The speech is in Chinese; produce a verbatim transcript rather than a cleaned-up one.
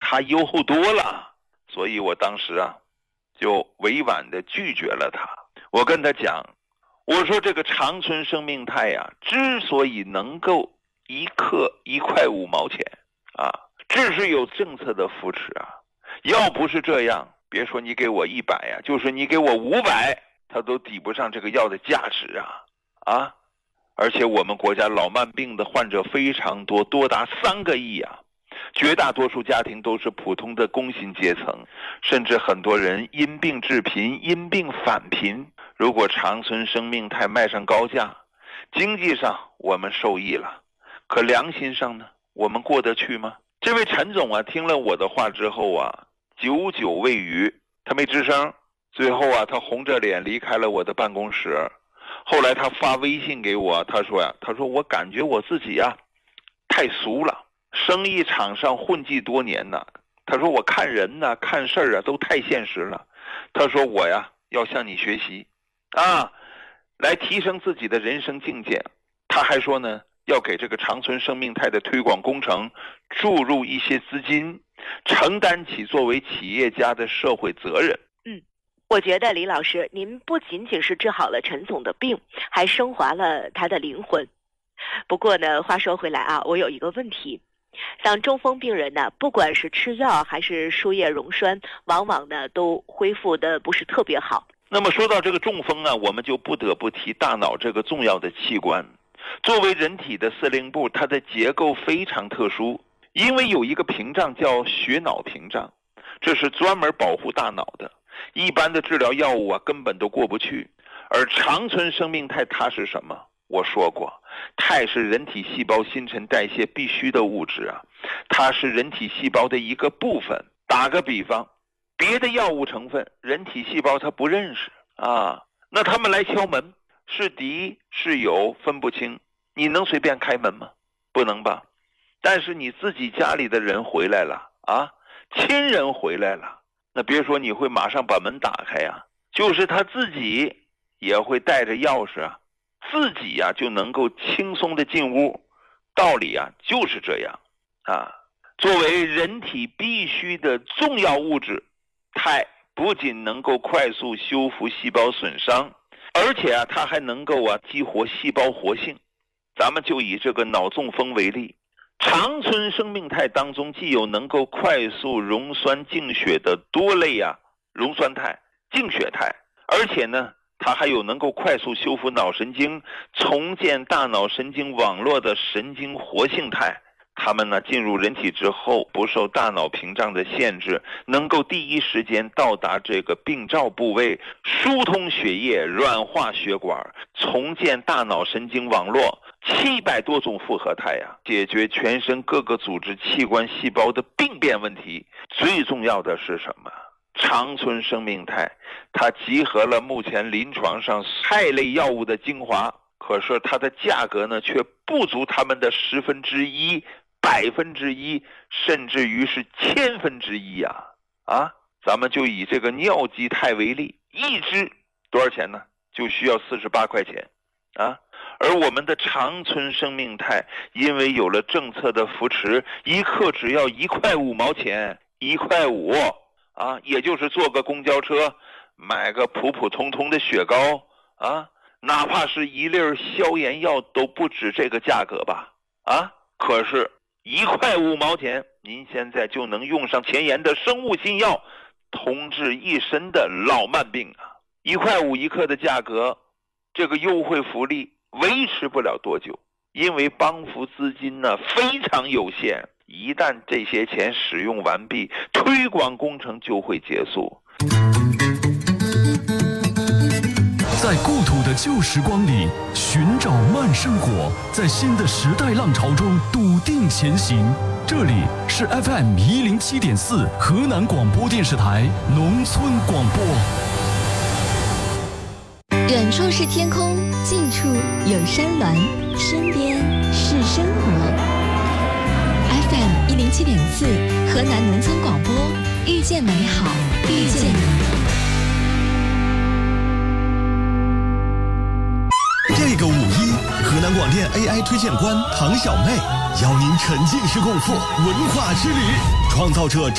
他优厚多了。所以我当时啊就委婉地拒绝了他。我跟他讲，我说这个长春生命泰呀、啊，之所以能够一克一块五毛钱啊，这是有政策的扶持啊。要不是这样，别说你给我一百呀，就是你给我五百，它都抵不上这个药的价值啊啊！而且我们国家老慢病的患者非常多，多达三个亿啊。绝大多数家庭都是普通的工薪阶层，甚至很多人因病致贫，因病返贫。如果长春生命泰卖上高价，经济上我们受益了，可良心上呢，我们过得去吗？这位陈总啊，听了我的话之后啊，久久未语，他没吱声。最后啊，他红着脸离开了我的办公室。后来他发微信给我，他说呀、啊，他说我感觉我自己啊太俗了，生意场上混迹多年呢。他说我看人呢、看事儿啊都太现实了。他说我呀要向你学习啊，来提升自己的人生境界。他还说呢，要给这个长春生命泰的推广工程注入一些资金，承担起作为企业家的社会责任。 嗯，我觉得李老师，您不仅仅是治好了陈总的病，还升华了他的灵魂。不过呢，话说回来啊，我有一个问题，像中风病人呢，不管是吃药还是输液溶栓，往往呢都恢复的不是特别好。 那么说到这个中风啊，我们就不得不提大脑这个重要的器官。作为人体的司令部，它的结构非常特殊，因为有一个屏障叫血脑屏障，这是专门保护大脑的。一般的治疗药物啊根本都过不去。而长春生命泰它是什么？我说过，肽是人体细胞新陈代谢必须的物质啊，它是人体细胞的一个部分。打个比方，别的药物成分人体细胞它不认识啊，那他们来敲门，是敌是友分不清，你能随便开门吗？不能吧。但是你自己家里的人回来了啊，亲人回来了，那别说你会马上把门打开啊，就是他自己也会带着钥匙啊，自己呀、啊、就能够轻松的进屋。道理啊就是这样啊。作为人体必须的重要物质，肽不仅能够快速修复细胞损伤，而且啊它还能够啊激活细胞活性。咱们就以这个脑中风为例，长春生命肽当中既有能够快速溶栓净血的多类啊溶栓肽、净血肽，而且呢它还有能够快速修复脑神经、重建大脑神经网络的神经活性肽。它们呢进入人体之后，不受大脑屏障的限制，能够第一时间到达这个病灶部位，疏通血液、软化血管，重建大脑神经网络。七百多种复合肽啊，解决全身各个组织器官细胞的病变问题。最重要的是什么？长春生命肽它集合了目前临床上肽类药物的精华，可是它的价格呢却不足它们的十分之一、百分之一，甚至于是千分之一啊！啊，咱们就以这个尿基肽为例，一支多少钱呢？就需要四十八块钱啊！而我们的长春生命肽，因为有了政策的扶持，一克只要一块五毛钱，一块五啊，也就是坐个公交车，买个普普通通的雪糕啊，哪怕是一粒消炎药都不止这个价格吧？啊，可是一块五毛钱，您现在就能用上前沿的生物新药，同治一身的老慢病啊！一块五一克的价格，这个优惠福利维持不了多久，因为帮扶资金呢非常有限，一旦这些钱使用完毕，推广工程就会结束。 在故土的旧时光里寻找慢生活，在新的时代浪潮中笃定前行。这里是 F M 一零七点四河南广播电视台农村广播。 远处是天空，近处有山峦，身边是生活。F M 一零七点四河南农村广播，遇见美好，遇见你。 这个五一，河南广电 A I 推荐官唐小妹邀您沉浸式共赴文化之旅，创造者